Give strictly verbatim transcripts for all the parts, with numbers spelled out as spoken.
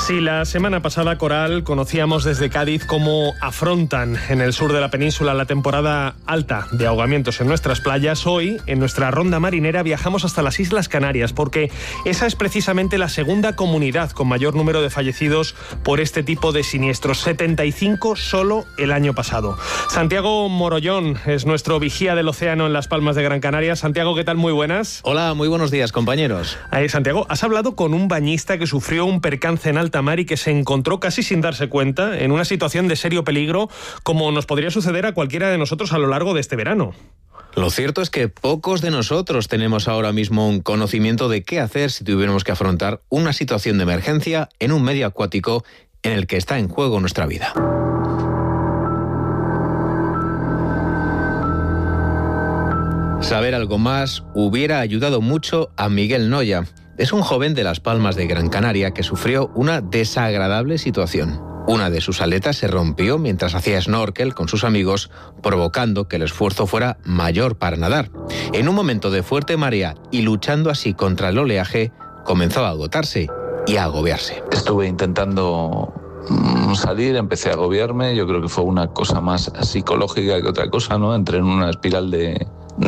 Si la semana pasada, Coral, conocíamos desde Cádiz cómo afrontan en el sur de la península la temporada alta de ahogamientos en nuestras playas, hoy, en nuestra ronda marinera, viajamos hasta las Islas Canarias, porque esa es precisamente la segunda comunidad con mayor número de fallecidos por este tipo de siniestros, setenta y cinco solo el año pasado. Santiago Morollón es nuestro vigía del océano en Las Palmas de Gran Canaria. Santiago, ¿qué tal? Muy buenas. Hola, muy buenos días, compañeros. Eh, Santiago, has hablado con un bañista que sufrió un percance en alta mar y que se encontró casi sin darse cuenta en una situación de serio peligro, como nos podría suceder a cualquiera de nosotros a lo largo de este verano. Lo cierto es que pocos de nosotros tenemos ahora mismo un conocimiento de qué hacer si tuviéramos que afrontar una situación de emergencia en un medio acuático en el que está en juego nuestra vida. Saber algo más hubiera ayudado mucho a Miguel Noya. Es un joven de Las Palmas de Gran Canaria que sufrió una desagradable situación. Una de sus aletas se rompió mientras hacía snorkel con sus amigos, provocando que el esfuerzo fuera mayor para nadar. En un momento de fuerte marea y luchando así contra el oleaje, comenzó a agotarse y a agobiarse. Estuve intentando salir, empecé a agobiarme. Yo creo que fue una cosa más psicológica que otra cosa, ¿no? Entré en una espiral de...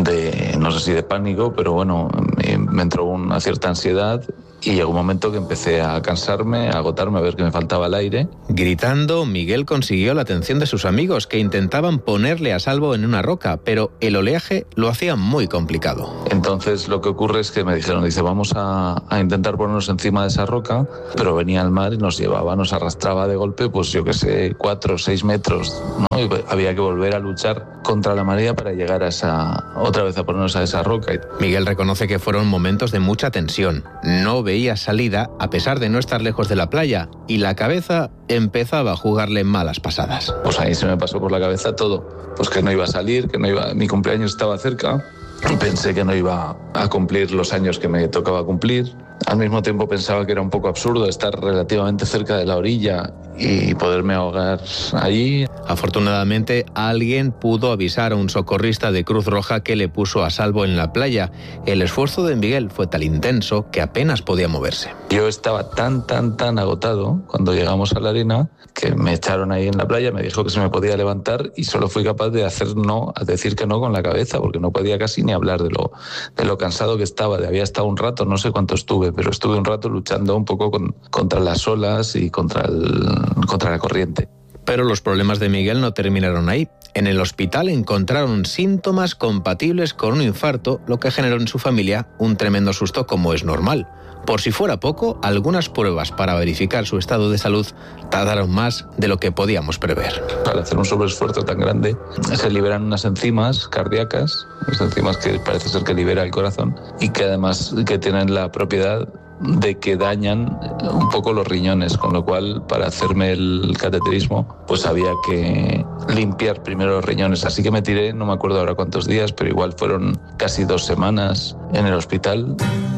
de no sé si de pánico, pero bueno, me, me entró una cierta ansiedad y llegó un momento que empecé a cansarme, a agotarme, a ver que me faltaba el aire. Gritando, Miguel consiguió la atención de sus amigos, que intentaban ponerle a salvo en una roca, pero el oleaje lo hacía muy complicado. Entonces lo que ocurre es que me dijeron, dice, vamos a, a intentar ponernos encima de esa roca, pero venía el mar y nos llevaba, nos arrastraba de golpe, pues yo qué sé, cuatro o seis metros, ¿no? Y había que volver a luchar contra la marea para llegar a esa, otra vez a ponernos a esa roca. Miguel reconoce que fueron momentos de mucha tensión. No veía salida a pesar de no estar lejos de la playa y la cabeza empezaba a jugarle malas pasadas. Pues ahí se me pasó por la cabeza todo, pues que no iba a salir, que no iba, mi cumpleaños estaba cerca y pensé que no iba a cumplir los años que me tocaba cumplir. Al mismo tiempo pensaba que era un poco absurdo estar relativamente cerca de la orilla y poderme ahogar allí. Afortunadamente, alguien pudo avisar a un socorrista de Cruz Roja que le puso a salvo en la playa. El esfuerzo de Miguel fue tan intenso que apenas podía moverse. Yo estaba tan, tan, tan agotado cuando llegamos a la arena que me echaron ahí en la playa, me dijo que se me podía levantar y solo fui capaz de hacer no, a decir que no con la cabeza, porque no podía casi ni hablar de lo, de lo cansado que estaba. De había estado un rato, no sé cuánto estuve, pero estuve un rato luchando un poco con, contra las olas y contra, el, contra la corriente. Pero los problemas de Miguel no terminaron ahí. En el hospital encontraron síntomas compatibles con un infarto, lo que generó en su familia un tremendo susto, como es normal. Por si fuera poco, algunas pruebas para verificar su estado de salud tardaron más de lo que podíamos prever. Para hacer un sobreesfuerzo tan grande, se liberan unas enzimas cardíacas, unas enzimas que parece ser que libera el corazón y que además que tienen la propiedad de que dañan un poco los riñones, con lo cual para hacerme el cateterismo pues había que limpiar primero los riñones, así que me tiré, no me acuerdo ahora cuántos días, pero igual fueron casi dos semanas en el hospital.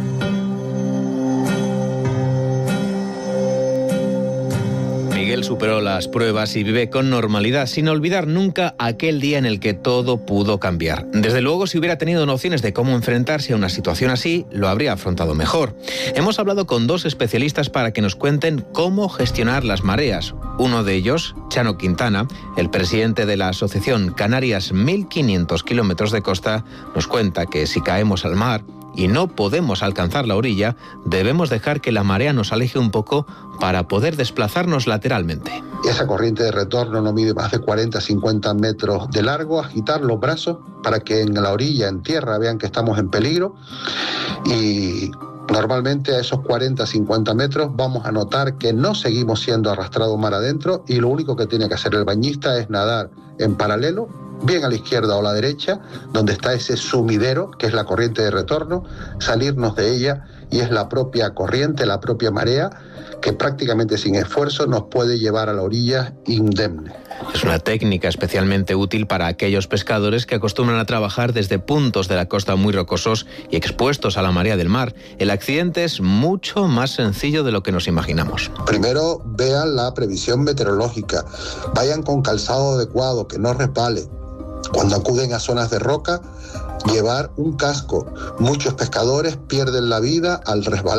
Miguel superó las pruebas y vive con normalidad, sin olvidar nunca aquel día en el que todo pudo cambiar. Desde luego, si hubiera tenido nociones de cómo enfrentarse a una situación así, lo habría afrontado mejor. Hemos hablado con dos especialistas para que nos cuenten cómo gestionar las mareas. Uno de ellos, Chano Quintana, el presidente de la asociación Canarias mil quinientos kilómetros de costa, nos cuenta que si caemos al mar y no podemos alcanzar la orilla, debemos dejar que la marea nos aleje un poco para poder desplazarnos lateralmente. Esa corriente de retorno no mide más de cuarenta a cincuenta metros de largo, agitar los brazos para que en la orilla, en tierra, vean que estamos en peligro y normalmente a esos cuarenta a cincuenta metros vamos a notar que no seguimos siendo arrastrados mar adentro y lo único que tiene que hacer el bañista es nadar en paralelo, bien a la izquierda o a la derecha, donde está ese sumidero, que es la corriente de retorno, salirnos de ella y es la propia corriente, la propia marea, que prácticamente sin esfuerzo nos puede llevar a la orilla indemne. Es una técnica especialmente útil para aquellos pescadores que acostumbran a trabajar desde puntos de la costa muy rocosos y expuestos a la marea del mar. El accidente es mucho más sencillo de lo que nos imaginamos. Primero vean la previsión meteorológica, vayan con calzado adecuado, que no resbale. Cuando acuden a zonas de roca, llevar un casco. Muchos pescadores pierden la vida al resbalar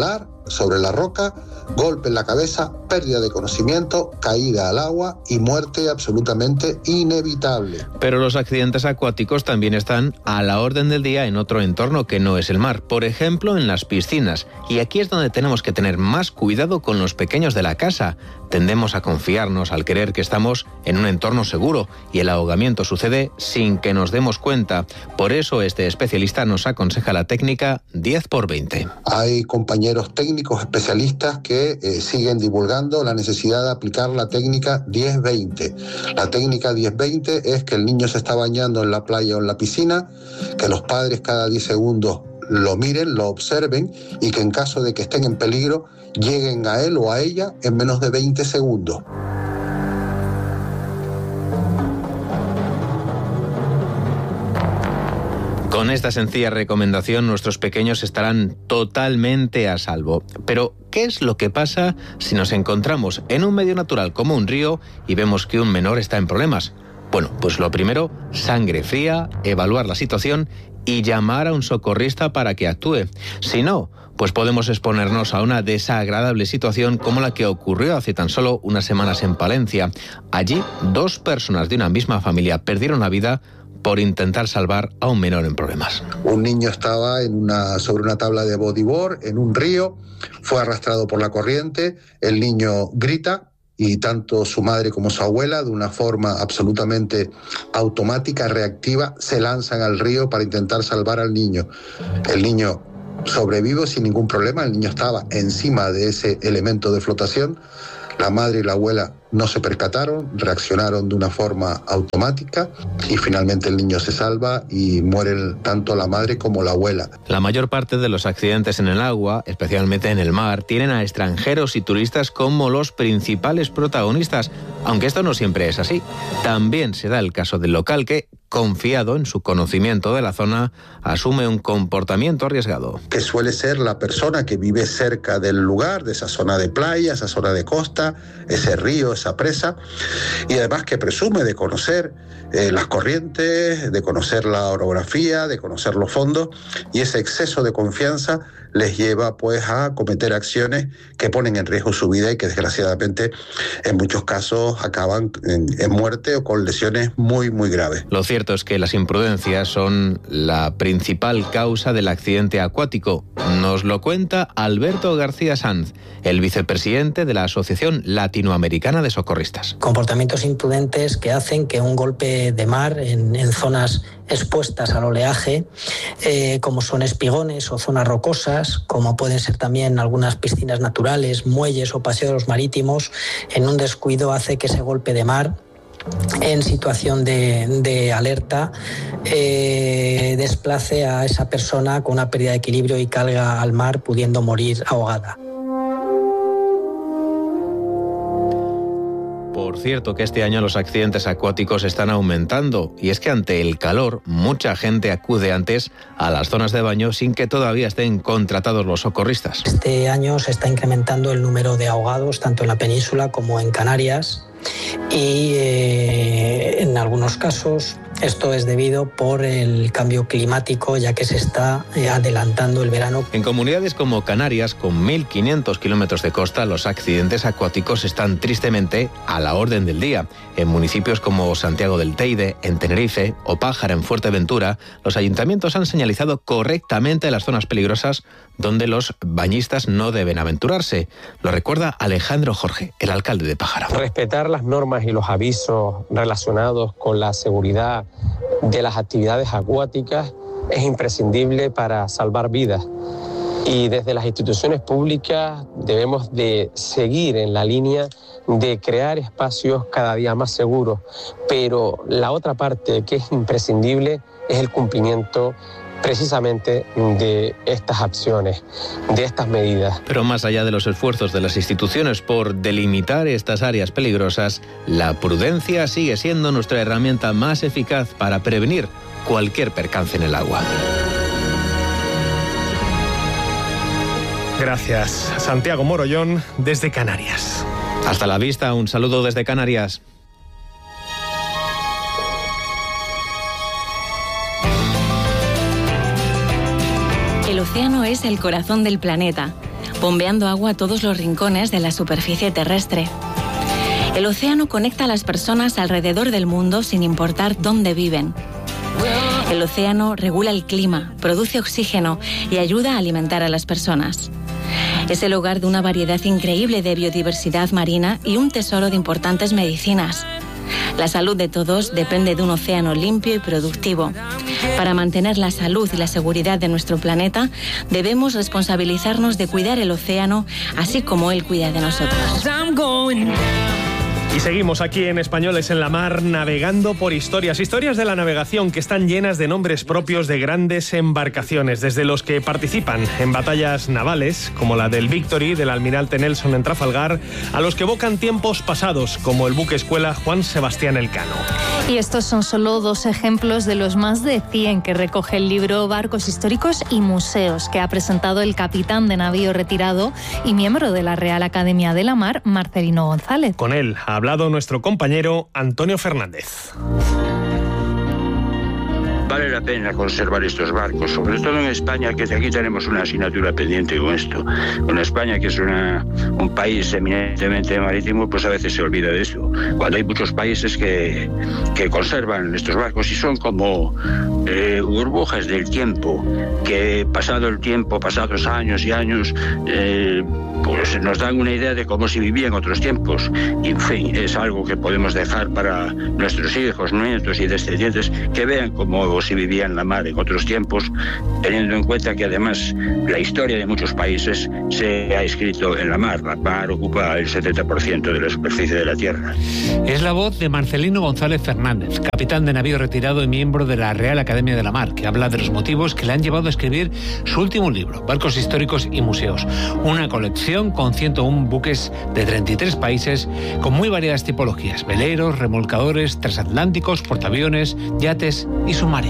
sobre la roca, golpe en la cabeza, pérdida de conocimiento, caída al agua y muerte absolutamente inevitable. Pero los accidentes acuáticos también están a la orden del día en otro entorno que no es el mar, por ejemplo en las piscinas. Y aquí es donde tenemos que tener más cuidado con los pequeños de la casa. Tendemos a confiarnos al creer que estamos en un entorno seguro y el ahogamiento sucede sin que nos demos cuenta. Por eso este especialista nos aconseja la técnica diez por veinte. Hay compañeros técnicos especialistas que eh, siguen divulgando la necesidad de aplicar la técnica diez veinte. La técnica diez veinte es que el niño se está bañando en la playa o en la piscina, que los padres cada diez segundos lo miren, lo observen y que en caso de que estén en peligro lleguen a él o a ella en menos de veinte segundos. Con esta sencilla recomendación, nuestros pequeños estarán totalmente a salvo. Pero, ¿qué es lo que pasa si nos encontramos en un medio natural como un río y vemos que un menor está en problemas? Bueno, pues lo primero, sangre fría, evaluar la situación y llamar a un socorrista para que actúe. Si no, pues podemos exponernos a una desagradable situación como la que ocurrió hace tan solo unas semanas en Palencia. Allí, dos personas de una misma familia perdieron la vida por intentar salvar a un menor en problemas. Un niño estaba en una, sobre una tabla de bodyboard en un río, fue arrastrado por la corriente, el niño grita y tanto su madre como su abuela, de una forma absolutamente automática, reactiva, se lanzan al río para intentar salvar al niño. El niño sobrevive sin ningún problema, el niño estaba encima de ese elemento de flotación. La madre y la abuela no se percataron, reaccionaron de una forma automática y finalmente el niño se salva y mueren tanto la madre como la abuela. La mayor parte de los accidentes en el agua, especialmente en el mar, tienen a extranjeros y turistas como los principales protagonistas, aunque esto no siempre es así. También se da el caso del local que, confiado en su conocimiento de la zona, asume un comportamiento arriesgado. Que suele ser la persona que vive cerca del lugar, de esa zona de playa, esa zona de costa, ese río, esa presa, y además que presume de conocer eh, las corrientes, de conocer la orografía, de conocer los fondos, y ese exceso de confianza les lleva pues a cometer acciones que ponen en riesgo su vida y que desgraciadamente en muchos casos acaban en, en muerte o con lesiones muy muy graves. Lo cierto es que las imprudencias son la principal causa del accidente acuático. Nos lo cuenta Alberto García Sanz, el vicepresidente de la Asociación Latinoamericana de Socorristas. Comportamientos imprudentes que hacen que un golpe de mar en, en zonas expuestas al oleaje, eh, como son espigones o zonas rocosas, como pueden ser también algunas piscinas naturales, muelles o paseos marítimos, en un descuido hace que ese golpe de mar en situación de, de alerta eh, desplace a esa persona con una pérdida de equilibrio y caiga al mar pudiendo morir ahogada. Por cierto que este año los accidentes acuáticos están aumentando y es que ante el calor mucha gente acude antes a las zonas de baño sin que todavía estén contratados los socorristas. Este año se está incrementando el número de ahogados tanto en la península como en Canarias y eh, en algunos casos esto es debido por el cambio climático, ya que se está eh, adelantando el verano. En comunidades como Canarias, con mil quinientos kilómetros de costa, los accidentes acuáticos están tristemente a la orden del día. En municipios como Santiago del Teide, en Tenerife o Pájara, en Fuerteventura, los ayuntamientos han señalizado correctamente las zonas peligrosas donde los bañistas no deben aventurarse. Lo recuerda Alejandro Jorge, el alcalde de Pájara. Respetar las normas y los avisos relacionados con la seguridad de las actividades acuáticas es imprescindible para salvar vidas. Y desde las instituciones públicas debemos de seguir en la línea de crear espacios cada día más seguros. Pero la otra parte que es imprescindible es el cumplimiento precisamente de estas acciones, de estas medidas. Pero más allá de los esfuerzos de las instituciones por delimitar estas áreas peligrosas, la prudencia sigue siendo nuestra herramienta más eficaz para prevenir cualquier percance en el agua. Gracias, Santiago Morollón, desde Canarias. Hasta la vista, un saludo desde Canarias. El océano es el corazón del planeta. bombeando agua a todos los rincones de la superficie terrestre. El océano conecta a las personas alrededor del mundo sin importar dónde viven. El océano regula el clima, produce oxígeno y ayuda a alimentar a las personas. Es el hogar de una variedad increíble de biodiversidad marina y un tesoro de importantes medicinas. La salud de todos depende de un océano limpio y productivo. Para mantener la salud y la seguridad de nuestro planeta, debemos responsabilizarnos de cuidar el océano, así como él cuida de nosotros. Y seguimos aquí en Españoles en la Mar, navegando por historias, historias de la navegación que están llenas de nombres propios de grandes embarcaciones, desde los que participan en batallas navales, como la del Victory, del almirante Nelson en Trafalgar, a los que evocan tiempos pasados, como el buque escuela Juan Sebastián Elcano. Y estos son solo dos ejemplos de los más de cien que recoge el libro Barcos históricos y museos, que ha presentado el capitán de navío retirado y miembro de la Real Academia de la Mar, Marcelino González. Con él ha hablado nuestro compañero Antonio Fernández. Vale la pena conservar estos barcos, sobre todo en España, que aquí tenemos una asignatura pendiente con esto. Con España, que es una, un país eminentemente marítimo, pues a veces se olvida de eso. Cuando hay muchos países que, que conservan estos barcos y son como eh, burbujas del tiempo, que pasado el tiempo, pasados años y años, eh, pues nos dan una idea de cómo se vivía en otros tiempos. Y, en fin, es algo que podemos dejar para nuestros hijos, nietos y descendientes, que vean cómo se vivía en la mar en otros tiempos, teniendo en cuenta que además la historia de muchos países se ha escrito en la mar. La mar ocupa el setenta por ciento de la superficie de la tierra. Es la voz de Marcelino González Fernández, capitán de navío retirado y miembro de la Real Academia de la Mar, que habla de los motivos que le han llevado a escribir su último libro, Barcos históricos y museos, una colección con ciento uno buques de treinta y tres países con muy variadas tipologías: veleros, remolcadores, transatlánticos, portaaviones, yates y submarinos.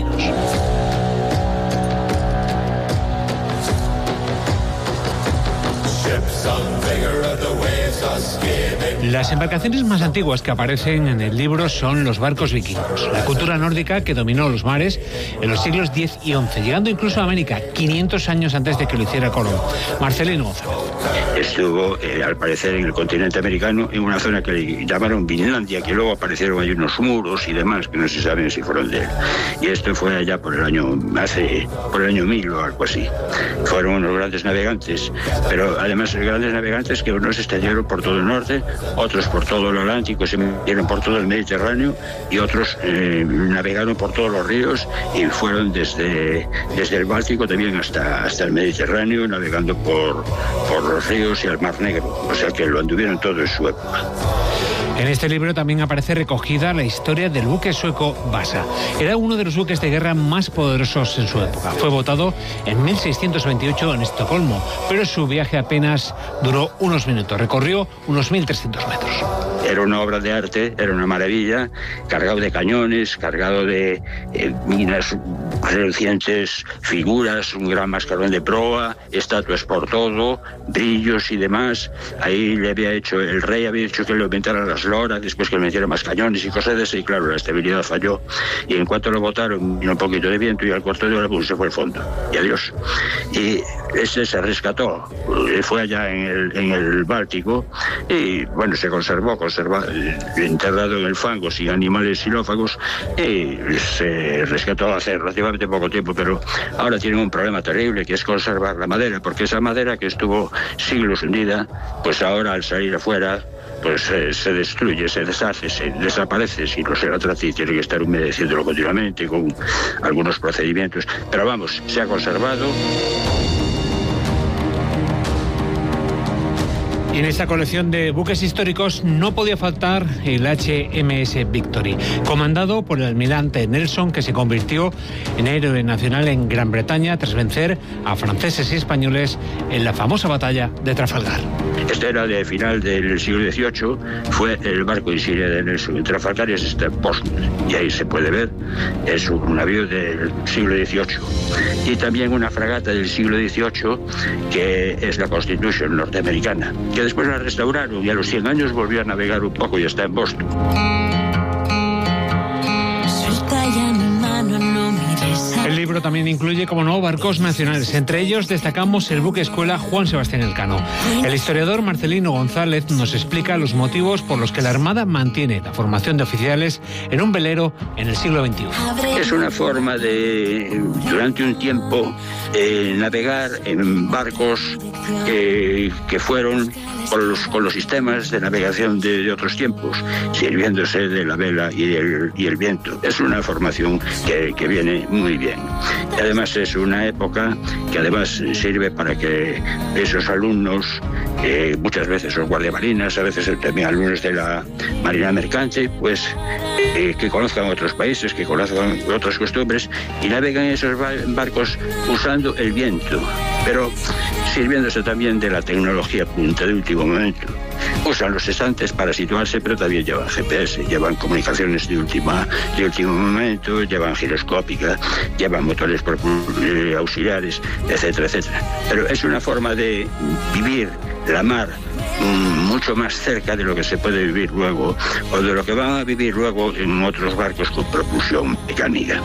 Las embarcaciones más antiguas que aparecen en el libro son los barcos vikingos, la cultura nórdica que dominó los mares en los siglos diez y once, llegando incluso a América quinientos años antes de que lo hiciera Colón. Marcelino González. Estuvo, eh, al parecer, en el continente americano, en una zona que le llamaron Vinlandia, que luego aparecieron ahí unos muros y demás, que no se saben si fueron de él. Y esto fue allá por el año, hace, por el año mil o algo así. Fueron unos grandes navegantes, pero además grandes navegantes que unos se extendieron por todo el norte, otros por todo el Atlántico, se metieron por todo el Mediterráneo, y otros eh, navegaron por todos los ríos y fueron desde, desde el Báltico también hasta, hasta el Mediterráneo, navegando por, por los ríos y al Mar Negro, o sea que lo anduvieron todo en su época. En este libro también aparece recogida la historia del buque sueco Vasa. Era uno de los buques de guerra más poderosos en su época. Fue votado en mil seiscientos veintiocho en Estocolmo, pero su viaje apenas duró unos minutos. Recorrió unos mil trescientos metros. Era una obra de arte, era una maravilla, cargado de cañones, cargado de eh, minas relucientes, figuras, un gran mascarón de proa, estatuas por todo, brillos y demás. Ahí le había hecho, el rey había dicho que le aumentara las loras, después que le metiera más cañones y cosas de eso, y claro, la estabilidad falló. Y en cuanto lo botaron, vino un poquito de viento y al cuarto de hora pues, se fue al fondo. Y adiós. Y ese se rescató, fue allá en el, en el Báltico, y bueno, se conservó, conservó enterrado en el fango sin animales xilófagos, y se rescató hace relativamente poco tiempo, pero ahora tienen un problema terrible, que es conservar la madera, porque esa madera que estuvo siglos hundida, pues ahora al salir afuera pues eh, se destruye, se deshace, se desaparece. Si no se la trata y tiene que estar humedeciéndolo continuamente con algunos procedimientos, pero vamos, se ha conservado. Y en esta colección de buques históricos no podía faltar el H M S Victory, comandado por el almirante Nelson, que se convirtió en héroe nacional en Gran Bretaña tras vencer a franceses y españoles en la famosa batalla de Trafalgar. Este era de final del siglo dieciocho, fue el barco insignia de Nelson en Trafalgar, y es este Portsmouth, y ahí se puede ver, es un navío del siglo dieciocho. Y también una fragata del siglo dieciocho, que es la Constitution norteamericana, que después la restauraron y a los cien años volvió a navegar un poco y está en Boston. El libro también incluye, como no, barcos nacionales. Entre ellos destacamos el buque escuela Juan Sebastián Elcano. El historiador Marcelino González nos explica los motivos por los que la Armada mantiene la formación de oficiales en un velero en el siglo veintiuno. Es una forma de, durante un tiempo, eh, navegar en barcos eh, que fueron con los, con los sistemas de navegación de, de otros tiempos, sirviéndose de la vela y el, y el viento. Es una formación que, que viene muy bien. Y además es una época que además sirve para que esos alumnos, eh, muchas veces son guardiamarinas, a veces también alumnos de la Marina Mercante, pues eh, que conozcan otros países, que conozcan otras costumbres y navegan esos barcos usando el viento, pero sirviéndose también de la tecnología punta de último momento. Usan los estantes para situarse, pero también llevan G P S, llevan comunicaciones de, última, de último momento, llevan giroscópica, llevan motores eh, auxiliares, etcétera, etcétera. Pero es una forma de vivir la mar mm, mucho más cerca de lo que se puede vivir luego, o de lo que van a vivir luego en otros barcos con propulsión mecánica.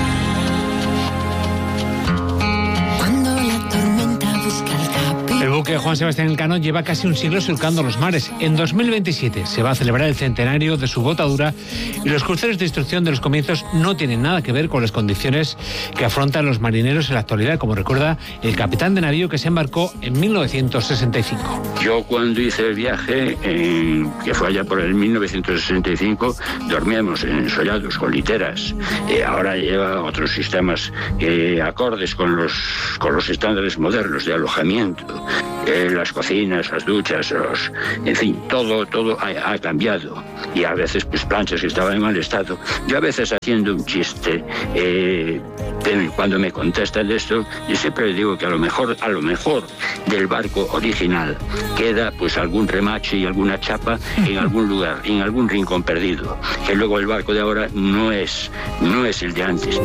El buque Juan Sebastián Elcano lleva casi un siglo surcando los mares. En dos mil veintisiete se va a celebrar el centenario de su botadura y los cruceros de instrucción de los comienzos no tienen nada que ver con las condiciones que afrontan los marineros en la actualidad, como recuerda el capitán de navío que se embarcó en mil novecientos sesenta y cinco. Yo cuando hice el viaje, eh, que fue allá por el mil novecientos sesenta y cinco, dormíamos ensollados con literas. Eh, ahora lleva otros sistemas eh, acordes con los, con los estándares modernos de alojamiento. Eh, las cocinas, las duchas, los, en fin, todo, todo ha, ha cambiado. Y a veces, pues, planchas que estaban en mal estado. Yo a veces haciendo un chiste, eh, cuando me contestan de esto, yo siempre les digo que a lo mejor, a lo mejor del barco original queda, pues, algún remache y alguna chapa en algún lugar, en algún rincón perdido. Que luego el barco de ahora no es, no es el de antes.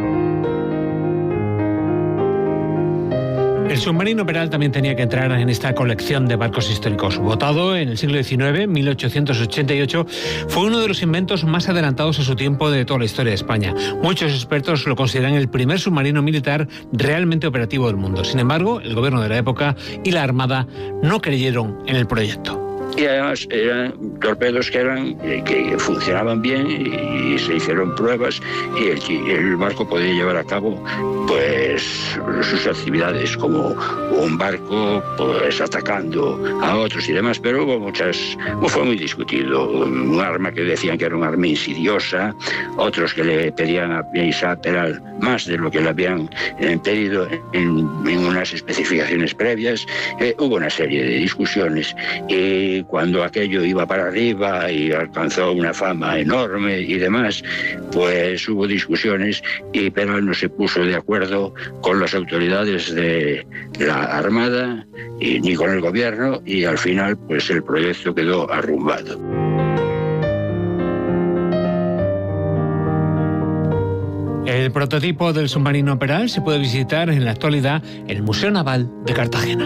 El submarino Peral también tenía que entrar en esta colección de barcos históricos. Votado en el siglo diecinueve, mil ochocientos ochenta y ocho, fue uno de los inventos más adelantados a su tiempo de toda la historia de España. Muchos expertos lo consideran el primer submarino militar realmente operativo del mundo. Sin embargo, el gobierno de la época y la Armada no creyeron en el proyecto. Y además eran torpedos que eran que funcionaban bien y, y se hicieron pruebas y el, el barco podía llevar a cabo pues sus actividades como un barco pues atacando a otros y demás, pero hubo muchas, fue muy discutido. Un arma que decían que era un arma insidiosa, otros que le pedían a Isaac Peral más de lo que le habían eh, pedido en, en unas especificaciones previas. Eh, hubo una serie de discusiones y cuando aquello iba para arriba y alcanzó una fama enorme y demás, pues hubo discusiones y Peral no se puso de acuerdo con las autoridades de la Armada y ni con el gobierno y al final pues el proyecto quedó arrumbado. El prototipo del submarino Peral se puede visitar en la actualidad en el Museo Naval de Cartagena.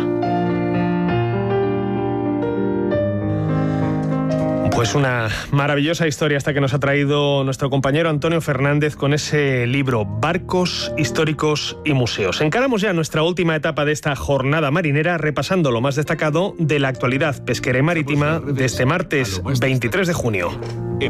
Pues una maravillosa historia esta que nos ha traído nuestro compañero Antonio Fernández con ese libro Barcos Históricos y Museos. Encaramos ya nuestra última etapa de esta jornada marinera repasando lo más destacado de la actualidad pesquera y marítima de este martes veintitrés de junio. En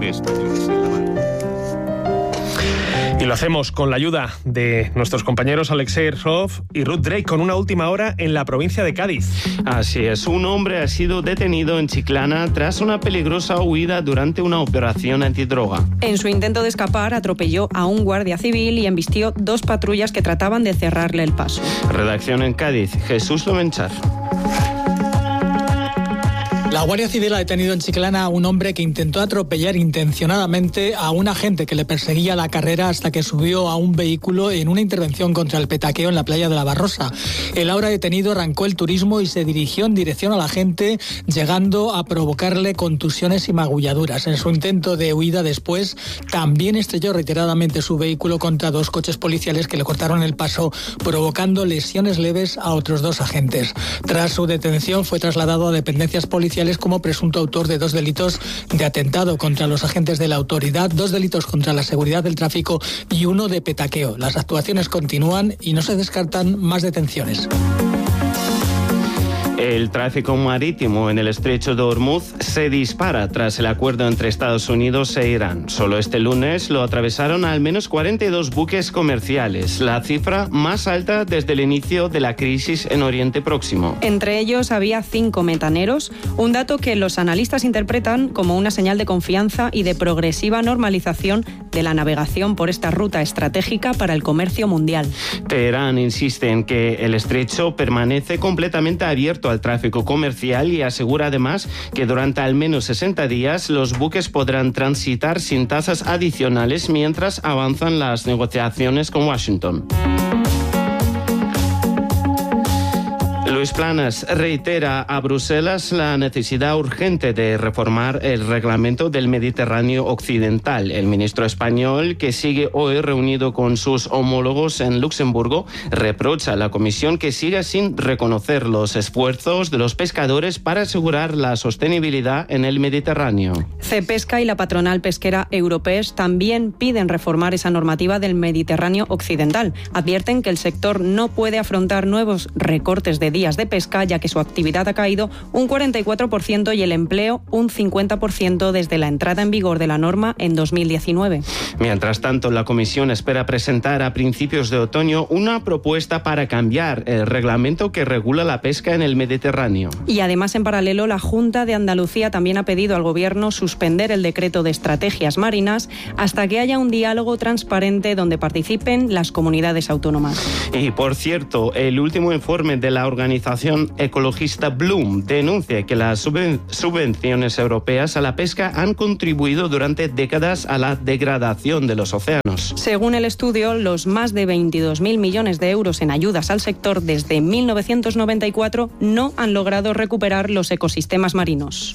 Y lo hacemos con la ayuda de nuestros compañeros Alexei Rov y Ruth Drake con una última hora en la provincia de Cádiz. Así es, un hombre ha sido detenido en Chiclana tras una peligrosa huida durante una operación antidroga. En su intento de escapar atropelló a un guardia civil y embistió dos patrullas que trataban de cerrarle el paso. Redacción en Cádiz, Jesús Domenchar. La Guardia Civil ha detenido en Chiclana a un hombre que intentó atropellar intencionadamente a un agente que le perseguía la carrera hasta que subió a un vehículo en una intervención contra el petaqueo en la playa de la Barrosa. El ahora detenido arrancó el turismo y se dirigió en dirección al agente, llegando a provocarle contusiones y magulladuras. En su intento de huida después, también estrelló reiteradamente su vehículo contra dos coches policiales que le cortaron el paso, provocando lesiones leves a otros dos agentes. Tras su detención, fue trasladado a dependencias policiales policiales como presunto autor de dos delitos de atentado contra los agentes de la autoridad, dos delitos contra la seguridad del tráfico y uno de petaqueo. Las actuaciones continúan y no se descartan más detenciones. El tráfico marítimo en el estrecho de Hormuz se dispara tras el acuerdo entre Estados Unidos e Irán. Solo este lunes lo atravesaron al menos cuarenta y dos buques comerciales, la cifra más alta desde el inicio de la crisis en Oriente Próximo. Entre ellos había cinco metaneros, un dato que los analistas interpretan como una señal de confianza y de progresiva normalización de la navegación por esta ruta estratégica para el comercio mundial. Teherán insiste en que el estrecho permanece completamente abierto al tráfico comercial y asegura además que durante al menos sesenta días los buques podrán transitar sin tasas adicionales mientras avanzan las negociaciones con Washington. Luis Planas reitera a Bruselas la necesidad urgente de reformar el reglamento del Mediterráneo occidental. El ministro español, que sigue hoy reunido con sus homólogos en Luxemburgo, reprocha a la Comisión que siga sin reconocer los esfuerzos de los pescadores para asegurar la sostenibilidad en el Mediterráneo. Cepesca y la patronal pesquera Europees también piden reformar esa normativa del Mediterráneo occidental. Advierten que el sector no puede afrontar nuevos recortes de días de pesca, ya que su actividad ha caído un cuarenta y cuatro por ciento y el empleo un cincuenta por ciento desde la entrada en vigor de la norma en dos mil diecinueve. Mientras tanto, la Comisión espera presentar a principios de otoño una propuesta para cambiar el reglamento que regula la pesca en el Mediterráneo. Y además, en paralelo, la Junta de Andalucía también ha pedido al Gobierno suspender el decreto de estrategias marinas hasta que haya un diálogo transparente donde participen las comunidades autónomas. Y por cierto, el último informe de la organización ecologista Bloom denuncia que las subvenciones europeas a la pesca han contribuido durante décadas a la degradación de los océanos. Según el estudio, los más de veintidós mil millones de euros en ayudas al sector desde mil novecientos noventa y cuatro no han logrado recuperar los ecosistemas marinos.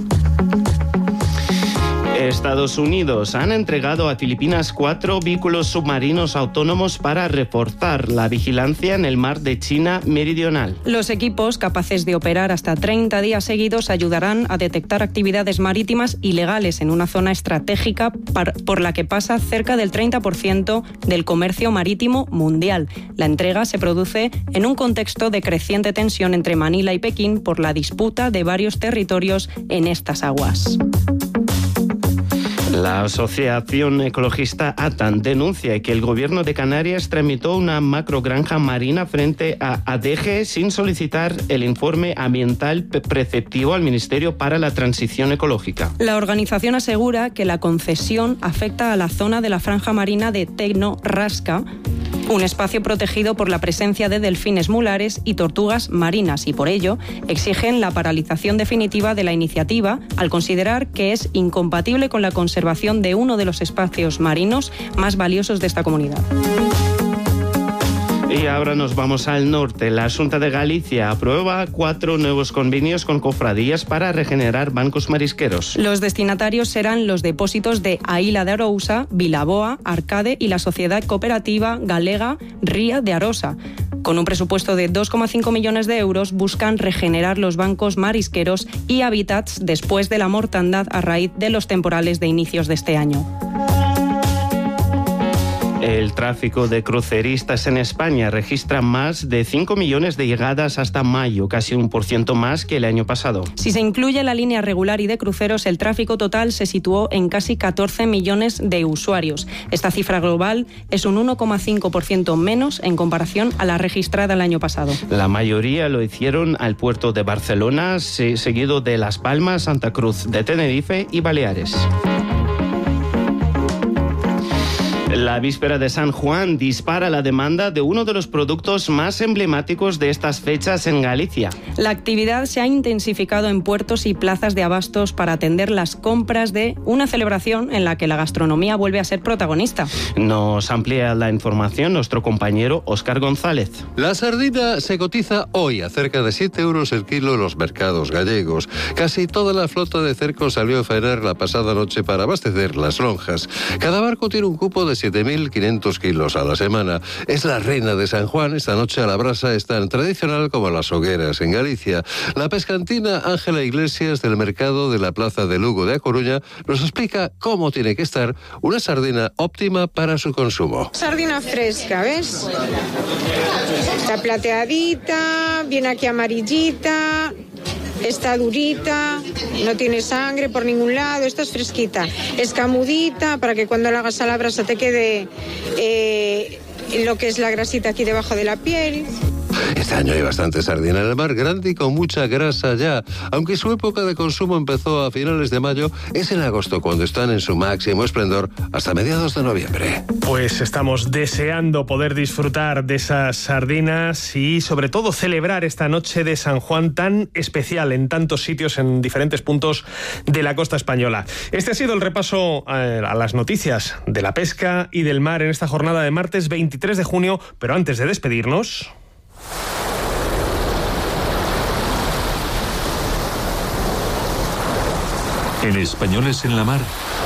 Estados Unidos han entregado a Filipinas cuatro vehículos submarinos autónomos para reforzar la vigilancia en el mar de China Meridional. Los equipos, capaces de operar hasta treinta días seguidos, ayudarán a detectar actividades marítimas ilegales en una zona estratégica por la que pasa cerca del treinta por ciento del comercio marítimo mundial. La entrega se produce en un contexto de creciente tensión entre Manila y Pekín por la disputa de varios territorios en estas aguas. La asociación ecologista ATAN denuncia que el gobierno de Canarias tramitó una macrogranja marina frente a Adeje sin solicitar el informe ambiental preceptivo al Ministerio para la Transición Ecológica. La organización asegura que la concesión afecta a la zona de la franja marina de Tecno Rasca, un espacio protegido por la presencia de delfines mulares y tortugas marinas, y por ello exigen la paralización definitiva de la iniciativa al considerar que es incompatible con la conservación de uno de los espacios marinos más valiosos de esta comunidad. Y ahora nos vamos al norte. La Xunta de Galicia aprueba cuatro nuevos convenios con cofradías para regenerar bancos marisqueros. Los destinatarios serán los depósitos de Aíla de Arousa, Vilaboa, Arcade y la Sociedad Cooperativa Galega Ría de Arosa. Con un presupuesto de dos coma cinco millones de euros, buscan regenerar los bancos marisqueros y hábitats después de la mortandad a raíz de los temporales de inicios de este año. El tráfico de cruceristas en España registra más de cinco millones de llegadas hasta mayo, casi un por ciento más que el año pasado. Si se incluye la línea regular y de cruceros, el tráfico total se situó en casi catorce millones de usuarios. Esta cifra global es un uno coma cinco por ciento menos en comparación a la registrada el año pasado. La mayoría lo hicieron al puerto de Barcelona, seguido de Las Palmas, Santa Cruz de Tenerife y Baleares. La víspera de San Juan dispara la demanda de uno de los productos más emblemáticos de estas fechas en Galicia. La actividad se ha intensificado en puertos y plazas de abastos para atender las compras de una celebración en la que la gastronomía vuelve a ser protagonista. Nos amplía la información nuestro compañero Óscar González. La sardina se cotiza hoy a cerca de siete euros el kilo en los mercados gallegos. Casi toda la flota de cercos salió a faenar la pasada noche para abastecer las lonjas. Cada barco tiene un cupo de siete mil quinientos kilos a la semana. Es la reina de San Juan. Esta noche a la brasa es tan tradicional como las hogueras en Galicia. La pescantina Ángela Iglesias del mercado de la Plaza de Lugo de A Coruña nos explica cómo tiene que estar una sardina óptima para su consumo. Sardina fresca, ¿ves? Está plateadita, viene aquí amarillita, está durita, no tiene sangre por ningún lado, esta es fresquita, escamudita para que cuando la hagas a la brasa te quede eh, lo que es la grasita aquí debajo de la piel. Este año hay bastante sardina en el mar, grande y con mucha grasa ya. Aunque su época de consumo empezó a finales de mayo, es en agosto cuando están en su máximo esplendor hasta mediados de noviembre. Pues estamos deseando poder disfrutar de esas sardinas y sobre todo celebrar esta noche de San Juan tan especial en tantos sitios, en diferentes puntos de la costa española. Este ha sido el repaso a las noticias de la pesca y del mar en esta jornada de martes veintitrés de junio, pero antes de despedirnos... En Españoles en la Mar,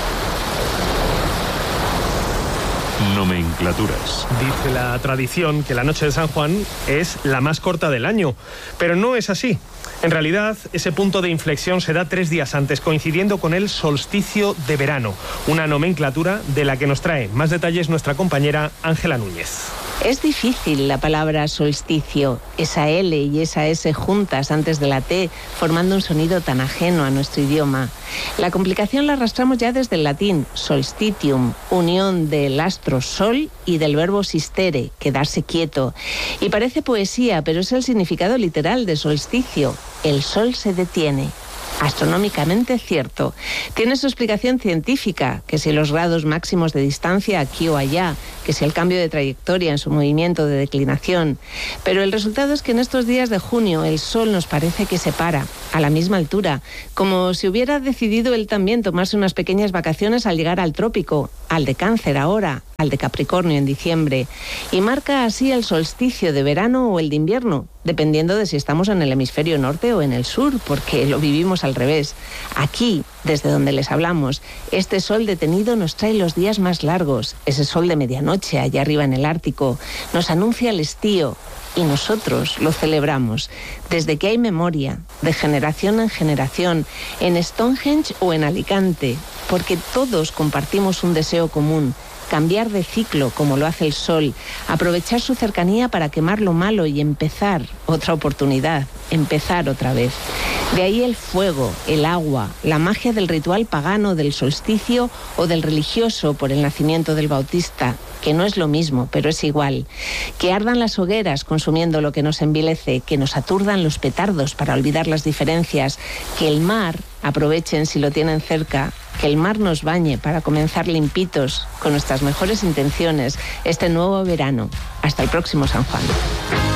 nomenclaturas. Dice la tradición que la noche de San Juan es la más corta del año, pero no es así. En realidad, ese punto de inflexión se da tres días antes, coincidiendo con el solsticio de verano, una nomenclatura de la que nos trae más detalles nuestra compañera Ángela Núñez. Es difícil la palabra solsticio, esa L y esa S juntas antes de la T, formando un sonido tan ajeno a nuestro idioma. La complicación la arrastramos ya desde el latín solstitium, unión del astro sol y del verbo sistere, quedarse quieto. Y parece poesía, pero es el significado literal de solsticio. El sol se detiene. Astronómicamente cierto. Tiene su explicación científica, que si los grados máximos de distancia aquí o allá, que si el cambio de trayectoria en su movimiento de declinación. Pero el resultado es que en estos días de junio el Sol nos parece que se para, a la misma altura, como si hubiera decidido él también tomarse unas pequeñas vacaciones al llegar al trópico, al de Cáncer ahora, al de Capricornio en diciembre, y marca así el solsticio de verano o el de invierno, dependiendo de si estamos en el hemisferio norte o en el sur, porque lo vivimos al revés. Aquí, desde donde les hablamos, este sol detenido nos trae los días más largos. Ese sol de medianoche allá arriba en el Ártico nos anuncia el estío y nosotros lo celebramos desde que hay memoria, de generación en generación, en Stonehenge o en Alicante, porque todos compartimos un deseo común: cambiar de ciclo como lo hace el sol, aprovechar su cercanía para quemar lo malo y empezar otra oportunidad, empezar otra vez. De ahí el fuego, el agua, la magia del ritual pagano del solsticio o del religioso por el nacimiento del Bautista, que no es lo mismo, pero es igual. Que ardan las hogueras consumiendo lo que nos envilece, que nos aturdan los petardos para olvidar las diferencias, que el mar, aprovechen si lo tienen cerca, que el mar nos bañe para comenzar limpitos, con nuestras mejores intenciones, este nuevo verano. Hasta el próximo San Juan.